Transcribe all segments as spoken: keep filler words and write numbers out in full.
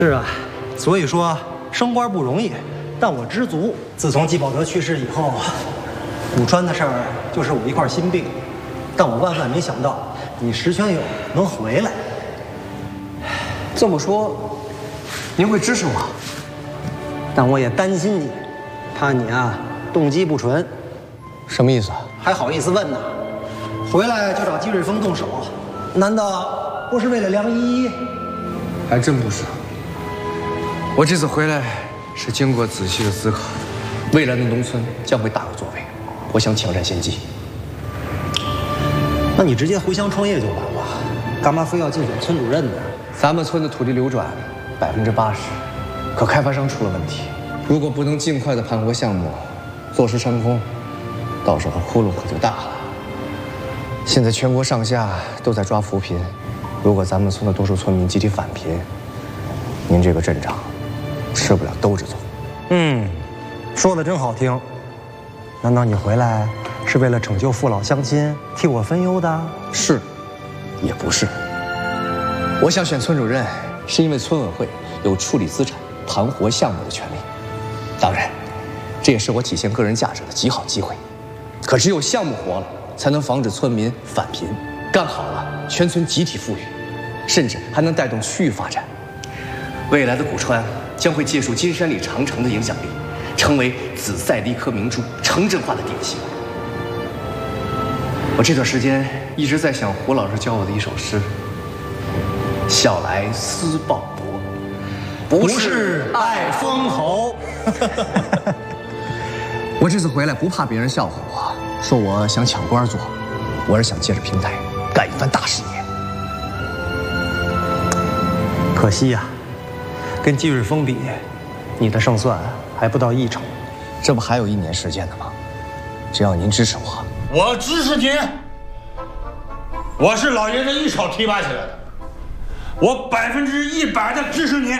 是啊，所以说升官不容易，但我知足。自从季保德去世以后，古川的事儿就是我一块心病，但我万万没想到你石泉友能回来。 这么说，您会支持我？ 但我也担心你，怕你啊动机不纯。 什么意思啊？ 还好意思问呢？回来就找季瑞峰动手，难道不是为了梁依依？ 还真不是。我这次回来是经过仔细的思考，未来的农村将会大有作为，我想抢占先机。 那你直接回乡创业就完了，干嘛非要竞选村主任呢？ 咱们村的土地流转百分之八十，可开发商出了问题，如果不能尽快的盘活项目，坐吃山空，到时候窟窿可就大了。现在全国上下都在抓扶贫，如果咱们村的多数村民集体返贫，您这个镇长吃不了兜着走。 嗯，说的真好听。难道你回来是为了拯救父老乡亲，替我分忧的？ 是，也不是。我想选村主任，是因为村委会有处理资产、盘活项目的权利。当然，这也是我体现个人价值的极好机会。可只有项目活了，才能防止村民返贫，干好了，全村集体富裕，甚至还能带动区域发展。未来的古川将会借助金山里长城的影响力，成为紫赛的一颗明珠，城镇化的典型。我这段时间一直在想胡老师教我的一首诗：小来思鲍勃， 不是爱封侯。 我这次回来不怕别人笑话我，说我想抢官做，我是想借着平台干一番大事业。 可惜呀、啊，跟季瑞峰比，你的胜算还不到一成。 这不还有一年时间呢吗？只要您支持我， 我支持您。我是老爷子一手提拔起来的，我百分之一百的支持您。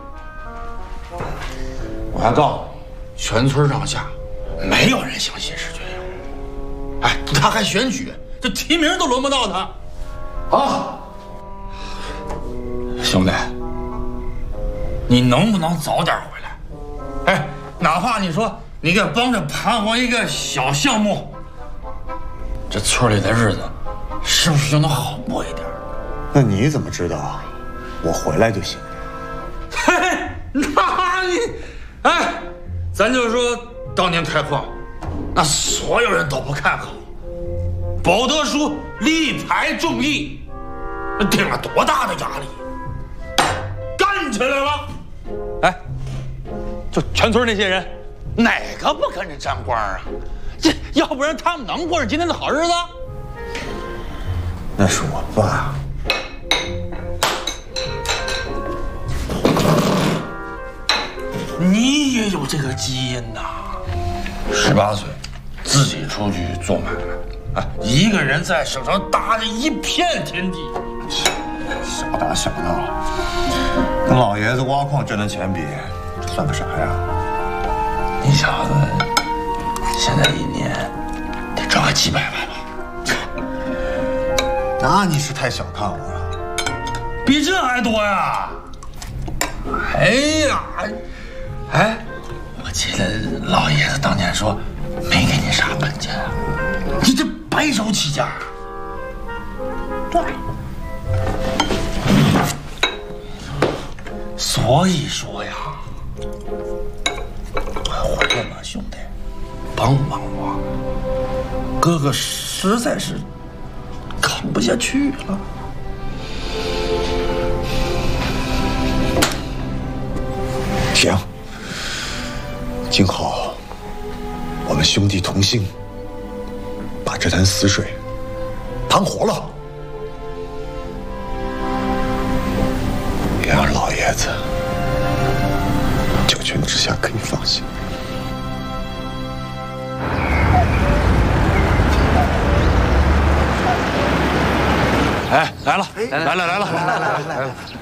我还告诉你，全村上下没有人相信石泉友。哎，他还选举，这提名都轮不到他。啊，兄弟，你能不能早点回来？哎，哪怕你说你给帮着盘活一个小项目，这村里的日子是不是就能好过一点？ 那你怎么知道我回来就行？ 嘿嘿，那你，哎，咱就说当年开矿，那所有人都不看好，保德叔力排众议，那顶了多大的压力，干起来了。哎，就全村那些人，哪个不跟着沾光啊？这要不然他们能过上今天的好日子？ 那是我爸。 你也有这个基因呐！十八岁，自己出去做买卖，哎，一个人在省城搭了一片天地。 小打小闹，跟老爷子挖矿挣的钱比，这算个啥呀？ 你小子现在一年得挣个几百万吧？ 那你是太小看我了， 比这还多呀！哎呀，哎，我记得老爷子当年说没给你啥本钱，你这白手起家。对。所以说呀，快回来吧，兄弟，帮帮我，哥哥实在是扛不下去了。 行，今后我们兄弟同心，把这潭死水盘活了。也让老爷子九泉之下可以放心。 哎，来了，来了，来了，来了，来了，来了！